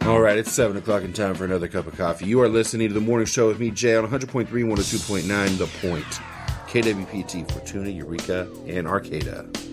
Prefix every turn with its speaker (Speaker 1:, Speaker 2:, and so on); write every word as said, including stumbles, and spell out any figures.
Speaker 1: All right, it's seven o'clock in time for another cup of coffee. You are listening to The Morning Show with me, Jay, on one hundred point three, one oh two point nine, The Point. K W P T, Fortuna, Eureka, and Arcata.